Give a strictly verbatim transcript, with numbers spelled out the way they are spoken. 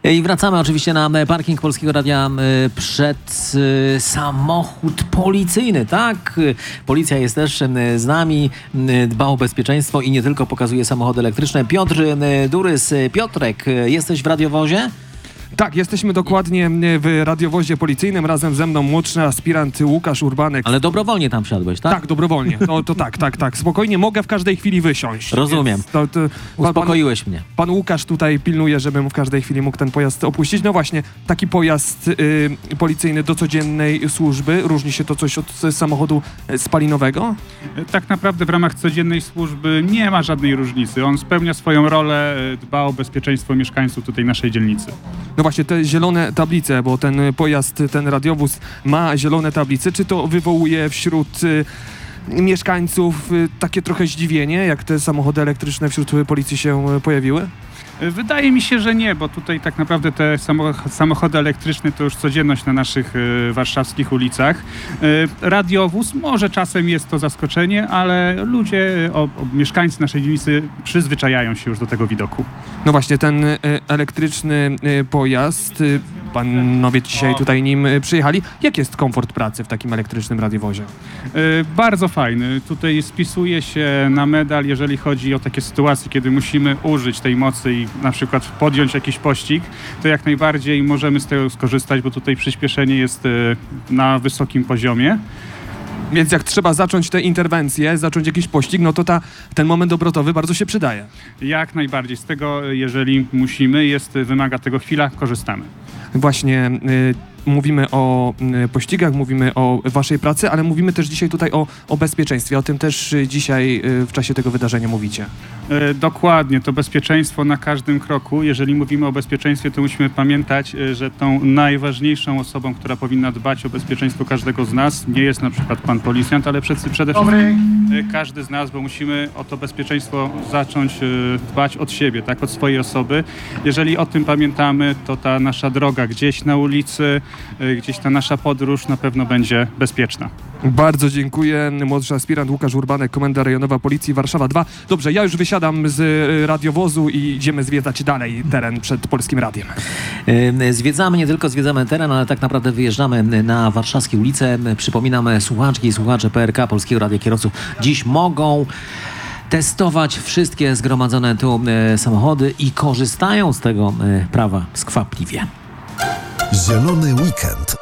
I wracamy oczywiście na parking Polskiego Radia przed samochód policyjny, tak? Policja jest też z nami, dba o bezpieczeństwo i nie tylko pokazuje samochody elektryczne. Piotr Durys. Piotrek, jesteś w radiowozie? Tak, jesteśmy dokładnie w radiowozie policyjnym. Razem ze mną młodszy aspirant Łukasz Urbanek. Ale dobrowolnie tam wsiadłeś, tak? Tak, dobrowolnie. To, to tak, tak, tak. Spokojnie, mogę w każdej chwili wysiąść. Rozumiem. To, to, Uspokoiłeś pan, mnie. Pan Łukasz tutaj pilnuje, żebym w każdej chwili mógł ten pojazd opuścić. No właśnie, taki pojazd y, policyjny do codziennej służby. Różni się to coś od samochodu spalinowego? Tak naprawdę w ramach codziennej służby nie ma żadnej różnicy. On spełnia swoją rolę, dba o bezpieczeństwo mieszkańców tutaj naszej dzielnicy. No właśnie, te zielone tablice, bo ten pojazd, ten radiowóz ma zielone tablice. Czy to wywołuje wśród y, mieszkańców y, takie trochę zdziwienie, jak te samochody elektryczne wśród policji się pojawiły? Wydaje mi się, że nie, bo tutaj tak naprawdę te samochody elektryczne to już codzienność na naszych y, warszawskich ulicach. Y, radiowóz, może czasem jest to zaskoczenie, ale ludzie, o, o, mieszkańcy naszej dzielnicy przyzwyczajają się już do tego widoku. No właśnie, ten y, elektryczny y, pojazd, y, panowie dzisiaj tutaj nim y, przyjechali. Jak jest komfort pracy w takim elektrycznym radiowozie? Y, bardzo fajny. Tutaj spisuje się na medal, jeżeli chodzi o takie sytuacje, kiedy musimy użyć tej mocy i na przykład podjąć jakiś pościg, to jak najbardziej możemy z tego skorzystać, bo tutaj przyspieszenie jest na wysokim poziomie. Więc jak trzeba zacząć tę interwencję, zacząć jakiś pościg, no to ta, ten moment obrotowy bardzo się przydaje. Jak najbardziej. Z tego, jeżeli musimy, jest, wymaga tego chwila, korzystamy. Właśnie y, mówimy o y, pościgach, mówimy o waszej pracy, ale mówimy też dzisiaj tutaj o, o bezpieczeństwie. O tym też y, dzisiaj y, w czasie tego wydarzenia mówicie. E, dokładnie, to bezpieczeństwo na każdym kroku. Jeżeli mówimy o bezpieczeństwie, to musimy pamiętać, e, że tą najważniejszą osobą, która powinna dbać o bezpieczeństwo każdego z nas, nie jest na przykład pan policjant, ale przed, przede wszystkim e, każdy z nas, bo musimy o to bezpieczeństwo zacząć e, dbać od siebie, tak, od swojej osoby. Jeżeli o tym pamiętamy, to ta nasza droga gdzieś na ulicy, e, gdzieś ta nasza podróż na pewno będzie bezpieczna. Bardzo dziękuję. Młodszy aspirant Łukasz Urbanek, Komenda Rejonowa Policji Warszawa dwa. Dobrze, ja już wysiadam z radiowozu i idziemy zwiedzać dalej teren przed Polskim Radiem. Zwiedzamy, nie tylko zwiedzamy teren, ale tak naprawdę wyjeżdżamy na warszawskie ulice. Przypominam, słuchaczki i słuchacze P R K, Polskiego Radia Kierowców, dziś mogą testować wszystkie zgromadzone tu samochody i korzystają z tego prawa skwapliwie. Zielony weekend